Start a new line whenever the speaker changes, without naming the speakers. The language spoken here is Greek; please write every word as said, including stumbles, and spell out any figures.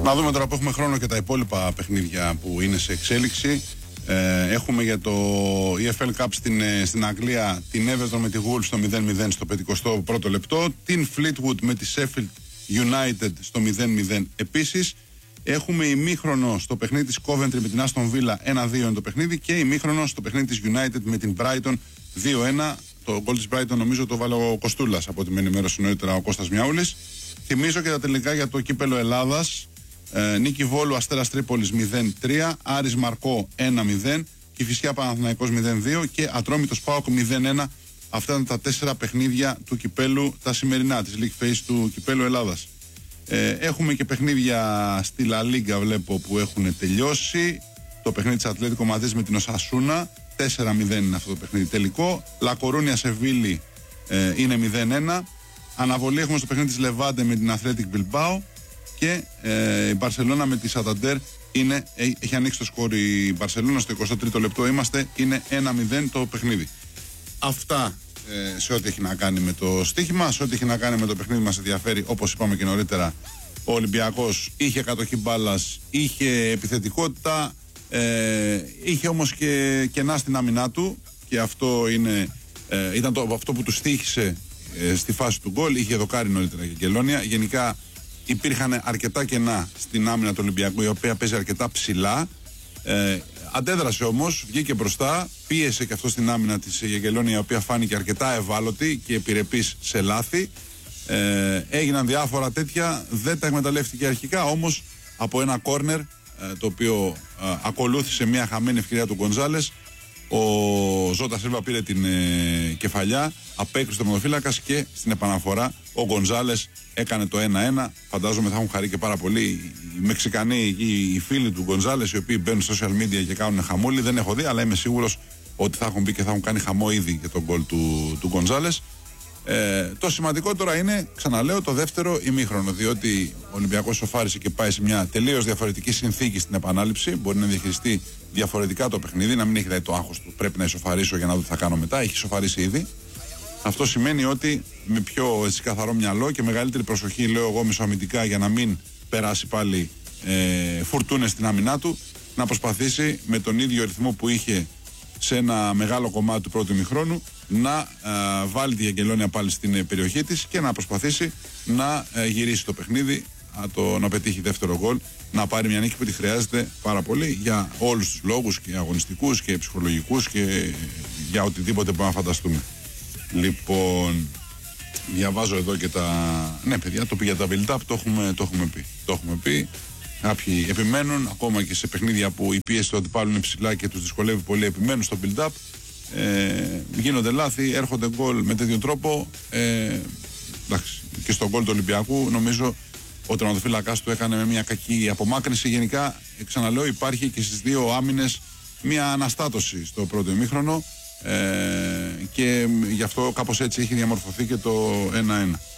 Να δούμε τώρα που έχουμε χρόνο και τα υπόλοιπα παιχνίδια που είναι σε εξέλιξη. Ε, έχουμε για το ι εφ ελ Cup στην, στην Αγγλία την Everton με τη Wolves στο μηδέν μηδέν στο πενηκοστό πρώτο λεπτό, την Fleetwood με τη Sheffield United στο μηδέν μηδέν επίσης. Έχουμε ημίχρονο στο παιχνίδι της Coventry με την Aston Villa ένα δύο είναι το παιχνίδι και ημίχρονο στο παιχνίδι της United με την Brighton δύο ένα. Το γκολ της Brighton νομίζω το βάλε ο Κοστούλας, από ό,τι με ενημέρωσε νωρίτερα ο Κώστας Μιάουλης. Θυμίζω και τα τελικά για το κύπελο Ελλάδας. Ε, Νίκη Βόλου Αστέρας Τρίπολης μηδέν τρία, Άρης Μαρκό ένα μηδέν, Κηφισιά Παναθηναϊκός μηδέν δύο και Ατρόμητος ΠΑΟΚ μηδέν ένα. Αυτά είναι τα τέσσερα παιχνίδια του κυπέλου, τα σημερινά της League Phase του κυπέλου Ελλάδας. Ε, έχουμε και παιχνίδια στη Λα Λίγκα βλέπω που έχουν τελειώσει. Το παιχνίδι της Ατλέτικο Μαδρίτης με την Οσασούνα τέσσερα μηδέν είναι αυτό το παιχνίδι τελικό. Λα Κορούνια Σεβίλη ε, είναι μηδέν ένα. Αναβολή έχουμε στο παιχνίδι της Λεβάντε με την Athletic Bilbao. Και ε, η Μπαρσελόνα με τη Σανταντέρ είναι, ε, έχει ανοίξει το σκορ η Μπαρσελόνα στο εικοστό τρίτο λεπτό είμαστε, είναι ένα μηδέν το παιχνίδι. Αυτά ε, σε ό,τι έχει να κάνει με το στοίχημα, σε ό,τι έχει να κάνει με το παιχνίδι μας ενδιαφέρει, όπως είπαμε και νωρίτερα, ο Ολυμπιακός είχε κατοχή μπάλας, είχε επιθετικότητα, ε, είχε όμως και κενά στην άμυνά του και αυτό είναι, ε, ήταν το, αυτό που του στοίχησε ε, στη φάση του γκολ, είχε δοκάρει νωρίτερα και Γκελόνια. Γενικά υπήρχαν αρκετά κενά στην άμυνα του Ολυμπιακού, η οποία παίζει αρκετά ψηλά. Ε, αντέδρασε όμως, βγήκε μπροστά, πίεσε και αυτό στην άμυνα της Γεγελόνια, η οποία φάνηκε αρκετά ευάλωτη και επιρρεπής σε λάθη. Ε, έγιναν διάφορα τέτοια, δεν τα εκμεταλλεύτηκε αρχικά, όμως από ένα κόρνερ, ε, το οποίο ε, ακολούθησε μια χαμένη ευκαιρία του Γκονζάλες, ο Ζώτα Σίλβα πήρε την ε, κεφαλιά, απέκρουσε το μονοφύλακας και στην επαναφορά ο Γκονζάλες έκανε το ένα ένα. Φαντάζομαι θα έχουν χαρεί και πάρα πολύ οι Μεξικανοί, οι, οι φίλοι του Γκονζάλες, οι οποίοι μπαίνουν στο social media και κάνουν χαμούλη. Δεν έχω δει, αλλά είμαι σίγουρος ότι θα έχουν μπει και θα έχουν κάνει χαμό ήδη για τον γκολ του, του Γκονζάλες. Ε, το σημαντικό τώρα είναι, ξαναλέω, το δεύτερο ημίχρονο, διότι ο Ολυμπιακός σοφάρισε και πάει σε μια τελείως διαφορετική συνθήκη στην επανάληψη. Μπορεί να διαχειριστεί διαφορετικά το παιχνίδι, να μην έχει δηλαδή το άγχος του πρέπει να ισοφαρίσω για να δω τι θα κάνω μετά. Έχει ισοφαρίσει ήδη. Αυτό σημαίνει ότι με πιο έτσι, καθαρό μυαλό και μεγαλύτερη προσοχή, λέω εγώ, μεσοαμυντικά, για να μην περάσει πάλι ε, φουρτούνες στην άμυνά του, να προσπαθήσει με τον ίδιο ρυθμό που είχε σε ένα μεγάλο κομμάτι του πρώτου ημιχρόνου να ε, βάλει τη Γεγγελόνια πάλι στην ε, περιοχή της και να προσπαθήσει να ε, γυρίσει το παιχνίδι, να, το, να πετύχει δεύτερο γκολ, να πάρει μια νίκη που τη χρειάζεται πάρα πολύ για όλους τους λόγους, και αγωνιστικούς και ψυχολογικούς και για οτιδήποτε μπορούμε να φανταστούμε. Λοιπόν, διαβάζω εδώ και τα... Ναι παιδιά, το πήγε τα build-up, το έχουμε, το έχουμε πει. Το έχουμε πει. Κάποιοι επιμένουν, ακόμα και σε παιχνίδια που η πίεση του αντιπάλου είναι ψηλά και τους δυσκολεύει πολύ, επιμένουν στο build-up. Ε, γίνονται λάθη, έρχονται γκολ με τέτοιο τρόπο. Ε, εντάξει, και στο γκολ του Ολυμπιακού νομίζω ο τερματοφύλακας του έκανε με μια κακή απομάκρυνση. Γενικά, ξαναλέω, υπάρχει και στις δύο άμυνες μια αναστάτωση στο πρώτο ημίχρονο. Ε, και γι' αυτό κάπως έτσι έχει διαμορφωθεί και το ένα ένα.